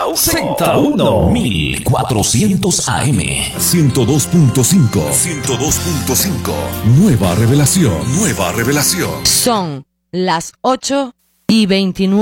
Z1 1400 AM 102.5 Nueva revelación. Son las 8:29.